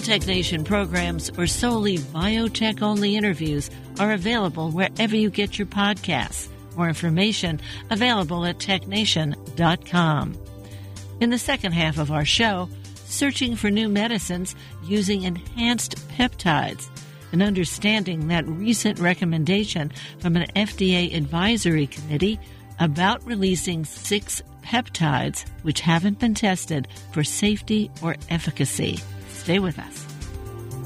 Biotech Nation programs or solely biotech-only interviews are available wherever you get your podcasts. More information available at technation.com. In the second half of our show, searching for new medicines using enhanced peptides and understanding that recent recommendation from an FDA advisory committee about releasing 6 peptides which haven't been tested for safety or efficacy. Stay with us.